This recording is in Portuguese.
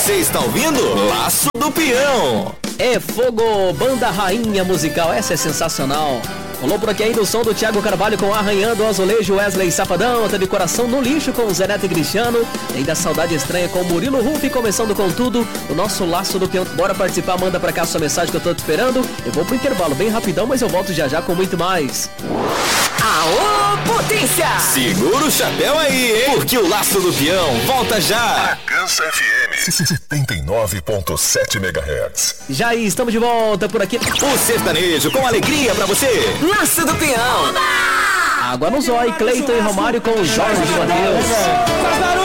Você está ouvindo Laço do Peão. É fogo, banda rainha musical, essa é sensacional. Rolou por aqui ainda o som do Thiago Carvalho com Arranhando o Azulejo, Wesley Safadão, teve Coração no Lixo com Zé Neto e Cristiano, ainda Saudade Estranha com Murilo Ruff, começando com tudo, o nosso Laço do Peão. Bora participar, manda pra cá sua mensagem que eu tô te esperando. Eu vou pro intervalo bem rapidão, mas eu volto já já com muito mais. Aô, potência! Segura o chapéu aí, hein? Porque o Laço do Peão volta já. Bragança FM 79.7 MHz. Já estamos de volta por aqui. O sertanejo com alegria pra você. Laço do Peão. Água no zóio, Cleiton e Romário com Jorge Mateus.